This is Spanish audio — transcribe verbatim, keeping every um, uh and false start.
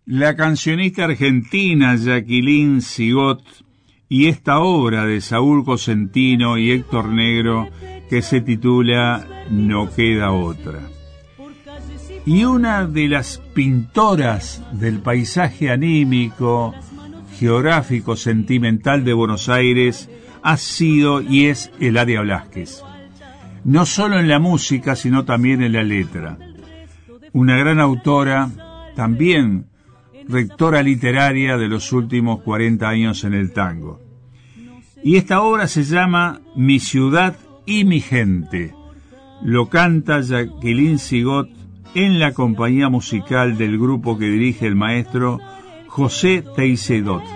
La cancionista argentina Jacqueline Sigot y esta obra de Saúl Cosentino y Héctor Negro que se titula No queda otra. Y una de las pintoras del paisaje anímico, geográfico, sentimental de Buenos Aires ha sido y es Eladia Blázquez. No solo en la música, sino también en la letra. Una gran autora, también rectora literaria de los últimos cuarenta años en el tango. Y esta obra se llama Mi ciudad y mi gente. Lo canta Jacqueline Sigot en la compañía musical del grupo que dirige el maestro José Teisedot.